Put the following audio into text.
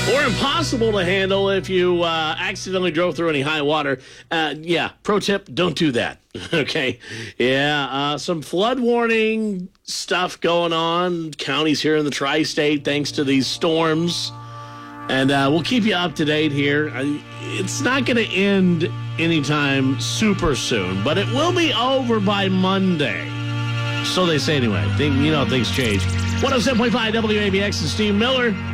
Or impossible to handle if you accidentally drove through any high water. Pro tip, don't do that. Okay? Yeah, some flood warning stuff going on. Counties here in the tri-state thanks to these storms. And we'll keep you up to date here. It's not going to end anytime super soon, but it will be over by Monday. So they say anyway. Things change. 107.5 WABX and Steve Miller.